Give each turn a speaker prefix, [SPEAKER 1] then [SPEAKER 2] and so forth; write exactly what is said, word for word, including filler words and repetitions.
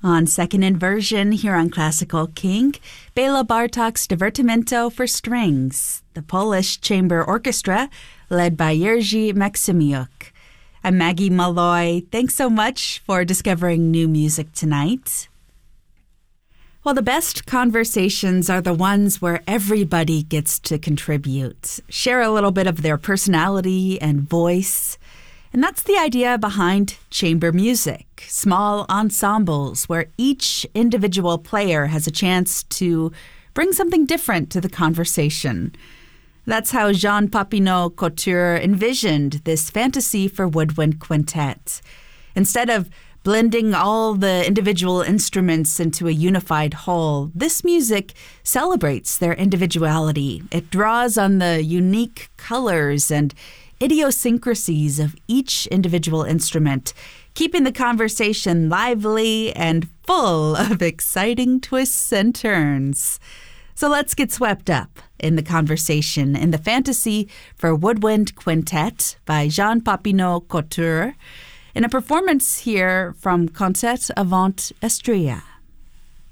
[SPEAKER 1] On second inversion here on Classical King, Bela Bartok's Divertimento for Strings, the Polish Chamber Orchestra led by Jerzy Maksymiuk. I'm Maggie Malloy. Thanks so much for discovering new music tonight. Well, the best conversations are the ones where everybody gets to contribute, share a little bit of their personality and voice. And that's the idea behind chamber music, small ensembles where each individual player has a chance to bring something different to the conversation. That's how Jean Papineau Couture envisioned this fantasy for woodwind quintet. Instead of blending all the individual instruments into a unified whole, this music celebrates their individuality. It draws on the unique colors and idiosyncrasies of each individual instrument, keeping the conversation lively and full of exciting twists and turns. So let's get swept up in the conversation in the Fantasy for Woodwind Quintet by Jean Papineau Couture in a performance here from Concert Avant Estria.